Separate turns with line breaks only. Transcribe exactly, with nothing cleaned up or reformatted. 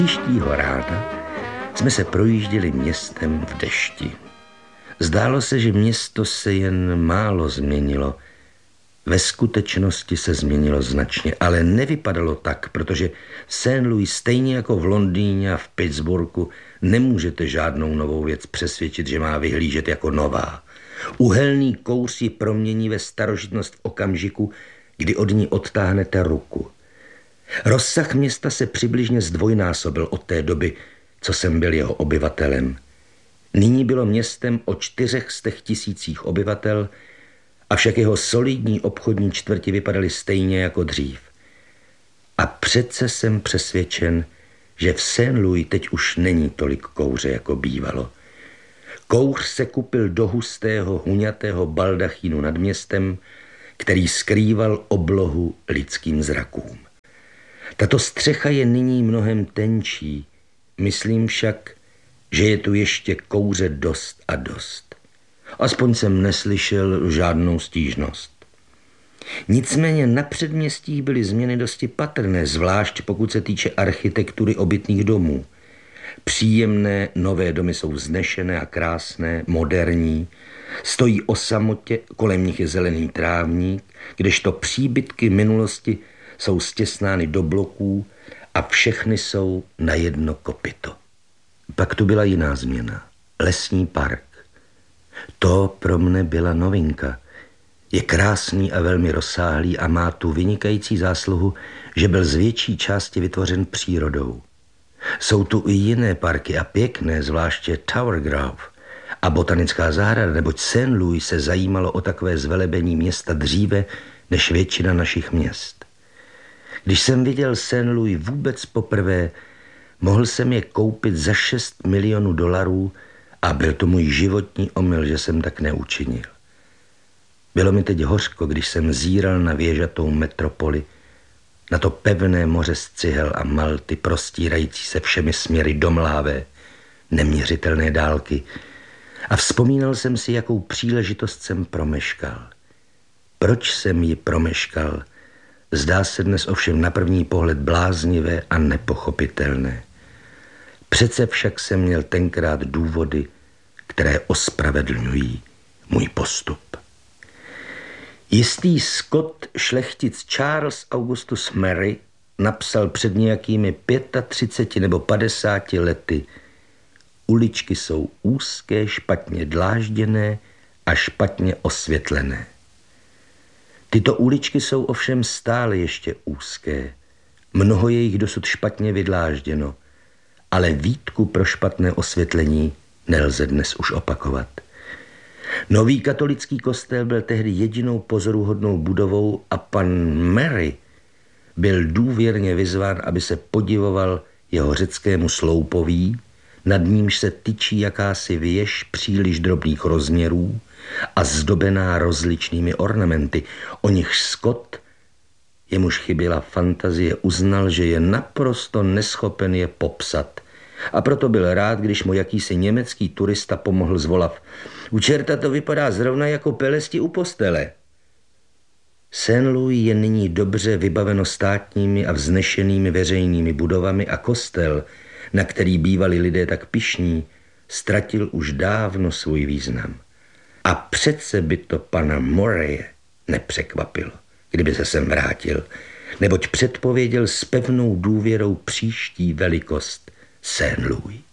Příštího rána jsme se projížděli městem v dešti. Zdálo se, že město se jen málo změnilo. Ve skutečnosti se změnilo značně, ale nevypadalo tak, protože v Saint Louis stejně jako v Londýně a v Pittsburghu nemůžete žádnou novou věc přesvědčit, že má vyhlížet jako nová. Uhelný kouř ji promění ve starožitnost v okamžiku, kdy od ní odtáhnete ruku. Rozsah města se přibližně zdvojnásobil od té doby, co jsem byl jeho obyvatelem. Nyní bylo městem o čtyřech stech tisících obyvatel, avšak jeho solidní obchodní čtvrti vypadaly stejně jako dřív. A přece jsem přesvědčen, že v Saint Louis teď už není tolik kouře, jako bývalo. Kouř se kupil do hustého, huňatého baldachínu nad městem, který skrýval oblohu lidským zrakům. Tato střecha je nyní mnohem tenčí, myslím však, že je tu ještě kouře dost a dost. Aspoň jsem neslyšel žádnou stížnost. Nicméně na předměstích byly změny dosti patrné, zvlášť pokud se týče architektury obytných domů. Příjemné nové domy jsou vznešené a krásné, moderní, stojí o samotě, kolem nich je zelený trávník, kdežto příbytky minulosti jsou stěsnány do bloků a všechny jsou na jedno kopyto. Pak tu byla jiná změna. Lesní park. To pro mne byla novinka. Je krásný a velmi rozsáhlý a má tu vynikající zásluhu, že byl z větší části vytvořen přírodou. Jsou tu i jiné parky a pěkné, zvláště Tower Grove a botanická zahrada, neboť Saint Louis se zajímalo o takové zvelebení města dříve než většina našich měst. Když jsem viděl Saint Louis vůbec poprvé, mohl jsem je koupit za šest milionů dolarů a byl to můj životní omyl, že jsem tak neučinil. Bylo mi teď hořko, když jsem zíral na věžatou metropoli, na to pevné moře z cihel a malty prostírající se všemi směry do mlávé, neměřitelné dálky, a vzpomínal jsem si, jakou příležitost jsem promeškal. Proč jsem ji promeškal, zdá se dnes ovšem na první pohled bláznivé a nepochopitelné. Přece však jsem měl tenkrát důvody, které ospravedlňují můj postup. Jistý Scott šlechtic Charles Augustus Murray napsal před nějakými třiceti pěti nebo padesáti lety: uličky jsou úzké, špatně dlážděné a špatně osvětlené. Tyto uličky jsou ovšem stále ještě úzké. Mnoho je jich dosud špatně vydlážděno, ale výtku pro špatné osvětlení nelze dnes už opakovat. Nový katolický kostel byl tehdy jedinou pozoruhodnou budovou a pan Murray byl důvěrně vyzván, aby se podivoval jeho řeckému sloupoví, nad nímž se tyčí jakási věž příliš drobných rozměrů a zdobená rozličnými ornamenty. O nich Scott, jemuž chyběla fantazie, uznal, že je naprosto neschopen je popsat. A proto byl rád, když mu jakýsi německý turista pomohl zvolav: u čerta to vypadá zrovna jako pelesti u postele. Saint Louis je nyní dobře vybaveno státními a vznešenými veřejnými budovami a kostel, na který bývali lidé tak pyšní, ztratil už dávno svůj význam. A přece by to pana Murraye nepřekvapilo, kdyby se sem vrátil, neboť předpověděl s pevnou důvěrou příští velikost Saint Louis.